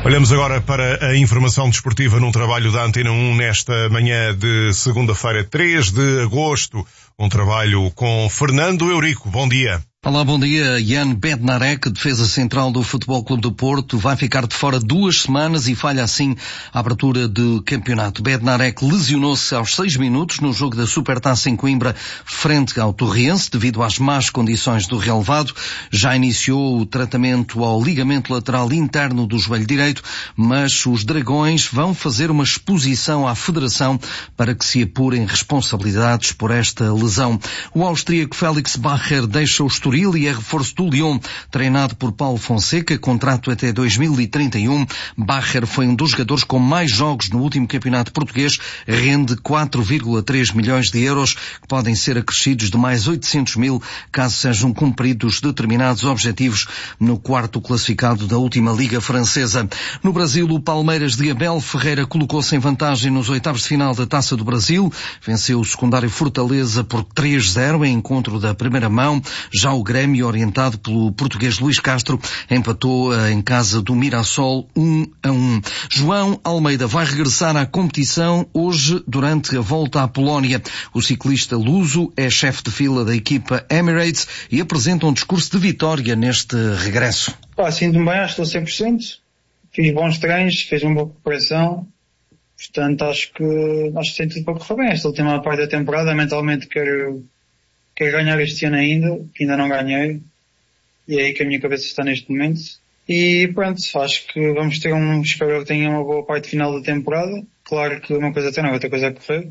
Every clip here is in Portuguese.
Olhamos agora para a informação desportiva num trabalho da Antena 1 nesta manhã de segunda-feira, 3 de agosto. Um trabalho com Fernando Eurico. Bom dia. Olá, bom dia. Jan Bednarek, defesa central do Futebol Clube do Porto, vai ficar de fora 2 semanas e falha assim a abertura do campeonato. Bednarek lesionou-se aos 6 minutos no jogo da Supertaça em Coimbra frente ao Torriense devido às más condições do relevado. Já iniciou o tratamento ao ligamento lateral interno do joelho direito, mas os Dragões vão fazer uma exposição à Federação para que se apurem responsabilidades por esta lesão. O austríaco Felix Bacher deixa o Estoril e é reforço do Lyon, treinado por Paulo Fonseca, contrato até 2031. Bacher foi um dos jogadores com mais jogos no último campeonato português, rende 4,3 milhões de euros, que podem ser acrescidos de mais 800 mil caso sejam cumpridos determinados objetivos no quarto classificado da última Liga Francesa. No Brasil, o Palmeiras de Abel Ferreira colocou-se em vantagem nos oitavos de final da Taça do Brasil, venceu o secundário Fortaleza por 3-0 em encontro da primeira mão. Já o Grêmio, orientado pelo português Luís Castro, empatou em casa do Mirassol 1-1. João Almeida vai regressar à competição hoje durante a volta à Polónia. O ciclista luso é chefe de fila da equipa Emirates e apresenta um discurso de vitória neste regresso. Sinto-me bem, acho que estou 100%. Fiz bons treinos, fiz uma boa preparação. Portanto, acho que tem tudo para correr bem. Esta última parte da temporada, mentalmente quero ganhar este ano ainda, que ainda não ganhei, e é aí que a minha cabeça está neste momento. E pronto, acho que vamos ter espero que tenha uma boa parte final da temporada. Claro que uma coisa é treinar, outra coisa é correr,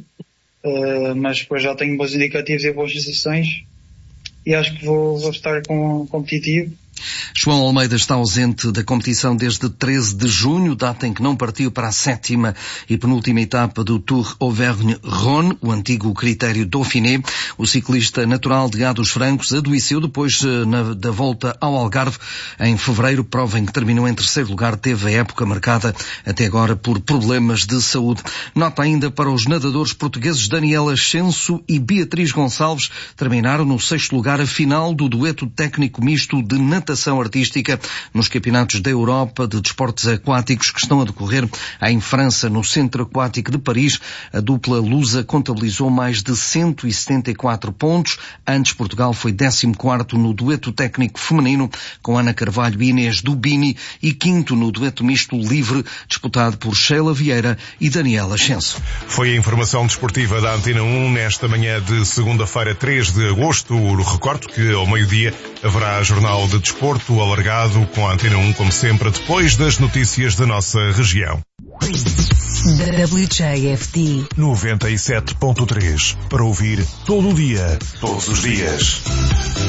mas depois já tenho bons indicativos e boas sensações, e acho que vou estar competitivo. João Almeida está ausente da competição desde 13 de junho, data em que não partiu para a 7ª e penúltima etapa do Tour Auvergne-Rhône, o antigo critério Dauphiné. O ciclista natural de Gá dos Francos adoeceu depois da volta ao Algarve em fevereiro, prova em que terminou em terceiro lugar, teve a época marcada até agora por problemas de saúde. Nota ainda para os nadadores portugueses Daniela Ascenso e Beatriz Gonçalves, terminaram no 6º lugar a final do dueto técnico misto de natação artística nos campeonatos da Europa de desportos aquáticos que estão a decorrer em França, no Centro Aquático de Paris. A dupla lusa contabilizou mais de 174 pontos. Antes, Portugal foi 14º no dueto técnico feminino com Ana Carvalho e Inês Dubini e 5º no dueto misto livre disputado por Sheila Vieira e Daniela Ascenso. Foi a informação desportiva da Antena 1 nesta manhã de segunda-feira, 3 de agosto. Recordo que ao meio-dia haverá jornal de desporto alargado com a Antena 1, como sempre, depois das notícias da nossa região. WJFD 97.3 para ouvir todo o dia, todos os dias.